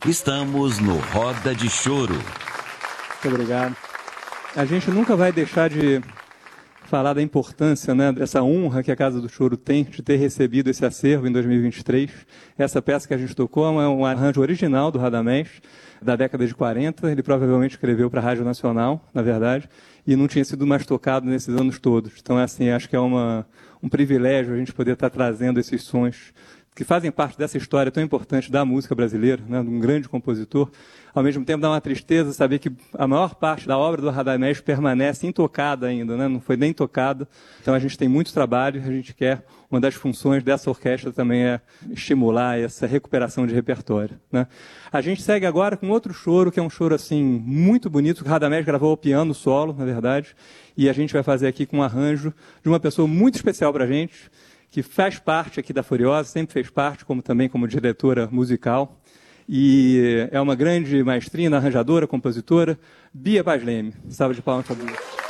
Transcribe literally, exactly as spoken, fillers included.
Estamos no Roda de Choro. Muito obrigado. A gente nunca vai deixar de falar da importância, né, dessa honra que a Casa do Choro tem de ter recebido esse acervo em dois mil e vinte e três. Essa peça que a gente tocou é um arranjo original do Radamés, da década de quarenta. Ele provavelmente escreveu para a Rádio Nacional, na verdade, e não tinha sido mais tocado nesses anos todos. Então, assim, acho que é uma, um privilégio a gente poder estar trazendo esses sons que fazem parte dessa história tão importante da música brasileira, né, de um grande compositor. Ao mesmo tempo, dá uma tristeza saber que a maior parte da obra do Radamés permanece intocada ainda, né, não foi nem tocada. Então, a gente tem muito trabalho, a gente quer, uma das funções dessa orquestra também é estimular essa recuperação de repertório, né. A gente segue agora com outro choro, que é um choro assim, muito bonito, que o Radamés gravou ao piano solo, na verdade, e a gente vai fazer aqui com um arranjo de uma pessoa muito especial para a gente, que faz parte aqui da Furiosa, sempre fez parte, como também como diretora musical, e é uma grande maestrina, arranjadora, compositora, Bia Paz Leme. Salve de palmas para a Bia.